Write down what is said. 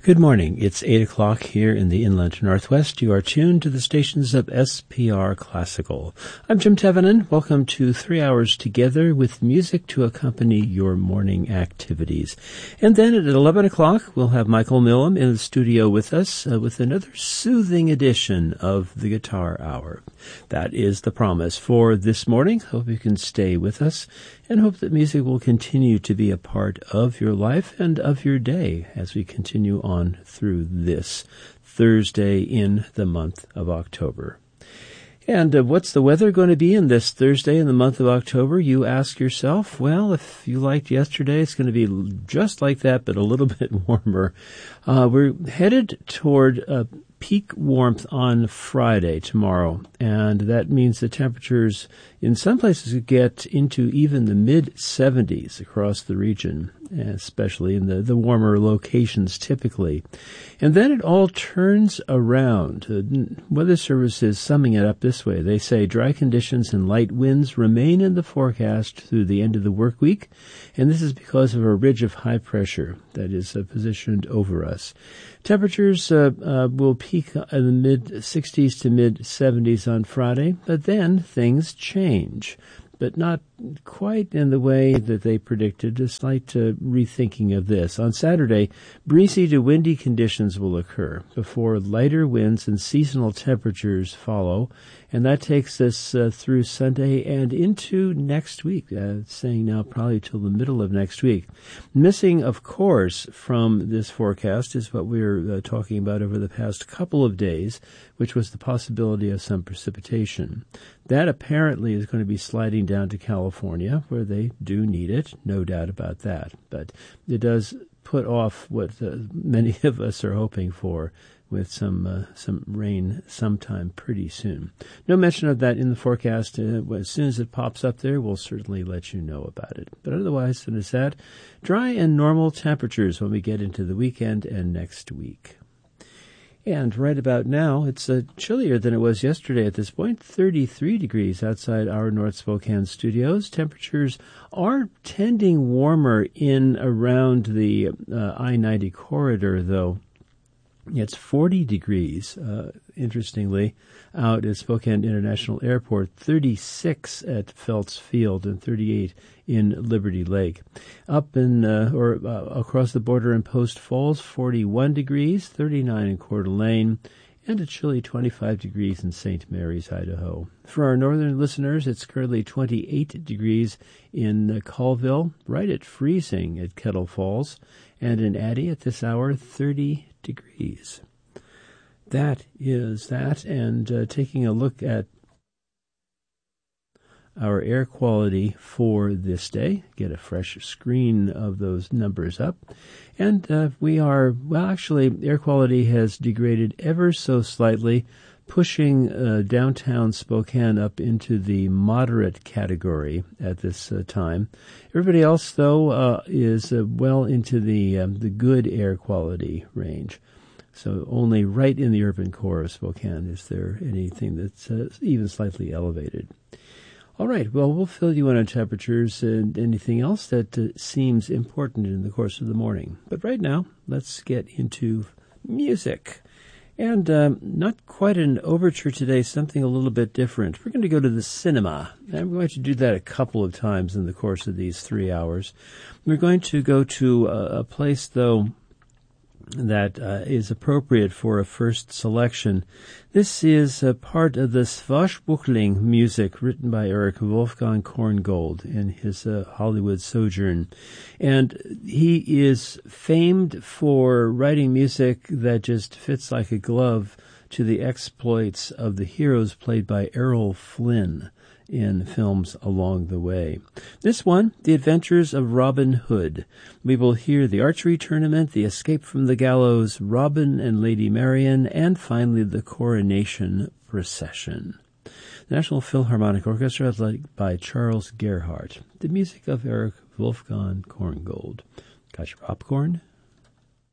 Good morning. It's 8 o'clock here in the Inland Northwest. You are tuned to the stations of SPR Classical. I'm Jim Tevenin. Welcome to 3 hours together with music to accompany your morning activities. And then at 11 o'clock, we'll have Michael Millam in the studio with us with another soothing edition of the Guitar Hour. That is the promise for this morning. Hope you can stay with us and hope that music will continue to be a part of your life and of your day as we continue on through this Thursday in the month of October. And what's the weather going to be in this Thursday in the month of October? You ask yourself. Well, if you liked yesterday, it's going to be just like that, but a little bit warmer. We're headed toward peak warmth on Friday, tomorrow, and that means the temperatures in some places could get into even the mid-70s across the region, especially in the warmer locations typically. And then it all turns around. The Weather Service is summing it up this way. They say dry conditions and light winds remain in the forecast through the end of the work week, and this is because of a ridge of high pressure that is positioned over us. Temperatures will peak in the mid-60s to mid-70s on Friday, but then things change, but not quite in the way that they predicted. A slight rethinking of this. On Saturday, breezy to windy conditions will occur before lighter winds and seasonal temperatures follow, and that takes us through Sunday and into next week, saying now probably till the middle of next week. Missing, of course, from this forecast is what we were talking about over the past couple of days, which was the possibility of some precipitation. That apparently is going to be sliding down to California, where they do need it, no doubt about that. But it does put off what many of us are hoping for, with some rain sometime pretty soon. No mention of that in the forecast. As soon as it pops up there, we'll certainly let you know about it. But otherwise, than that, dry and normal temperatures when we get into the weekend and next week. And right about now, it's chillier than it was yesterday at this point, 33 degrees outside our North Spokane studios. Temperatures are tending warmer in around the I-90 corridor, though. It's 40 degrees, interestingly, out at Spokane International Airport, 36 at Phelps Field, and 38 in Liberty Lake. Up in across the border in Post Falls, 41 degrees, 39 in Coeur d'Alene, and a chilly 25 degrees in St. Mary's, Idaho. For our northern listeners, it's currently 28 degrees in Colville, right at freezing at Kettle Falls, and in Addy at this hour, 30 degrees. That is that, and taking a look at our air quality for this day, get a fresh screen of those numbers up, and we are, well, actually, air quality has degraded ever so slightly, pushing downtown Spokane up into the moderate category at this time. Everybody else, though, is well into the good air quality range. So only right in the urban core of Spokane is there anything that's even slightly elevated. All right, well, we'll fill you in on temperatures and anything else that seems important in the course of the morning. But right now, let's get into music. And not quite an overture today, something a little bit different. We're going to go to the cinema. And we're going to do that a couple of times in the course of these 3 hours. We're going to go to a place, though, that is appropriate for a first selection. This is a part of the Swashbuckling music written by Erich Wolfgang Korngold in his Hollywood sojourn. And he is famed for writing music that just fits like a glove to the exploits of the heroes played by Errol Flynn in films along the way. This one, The Adventures of Robin Hood. We will hear the archery tournament, the escape from the gallows, Robin and Lady Marian, and finally the coronation procession. The National Philharmonic Orchestra is led by Charles Gerhardt. The music of Erich Wolfgang Korngold. Got your popcorn?